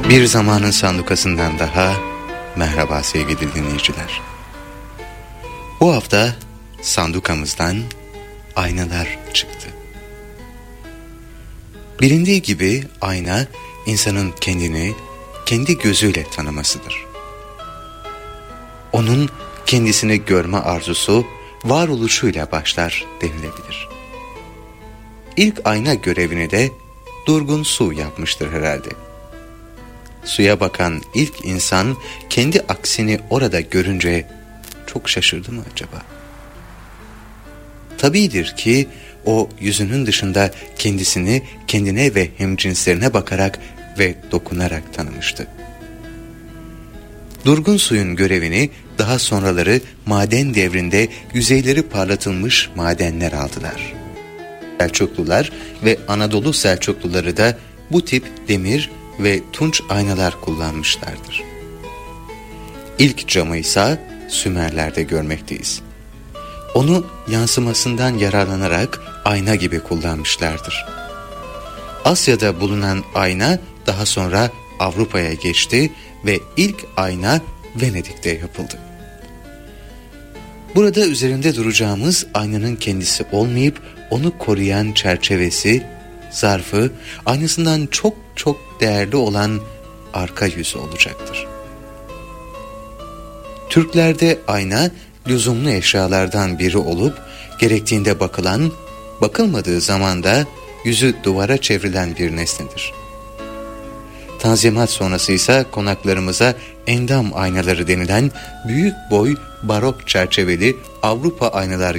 Bir zamanın sandukasından daha merhaba sevgili dinleyiciler. Bu hafta sandukamızdan aynalar çıktı. Bilindiği gibi ayna insanın kendini kendi gözüyle tanımasıdır. Onun kendisini görme arzusu varoluşuyla başlar denilebilir. İlk ayna görevini de Durgun Su yapmıştır herhalde. Suya bakan ilk insan kendi aksini orada görünce çok şaşırdı mı acaba? Tabidir ki o yüzünün dışında kendisini kendine ve hemcinslerine bakarak ve dokunarak tanımıştı. Durgun suyun görevini daha sonraları maden devrinde yüzeyleri parlatılmış madenler aldılar. Selçuklular ve Anadolu Selçukluları da bu tip demir ve tunç aynalar kullanmışlardır. İlk camı ise Sümerler'de görmekteyiz. Onu yansımasından yararlanarak ayna gibi kullanmışlardır. Asya'da bulunan ayna daha sonra Avrupa'ya geçti ve ilk ayna Venedik'te yapıldı. Burada üzerinde duracağımız aynanın kendisi olmayıp onu koruyan çerçevesi, zarfı, aynasından çok çok değerli olan arka yüzü olacaktır. Türklerde ayna lüzumlu eşyalardan biri olup gerektiğinde bakılan, bakılmadığı zaman da yüzü duvara çevrilen bir nesnedir. Tanzimat sonrası ise konaklarımıza endam aynaları denilen büyük boy barok çerçeveli Avrupa aynalar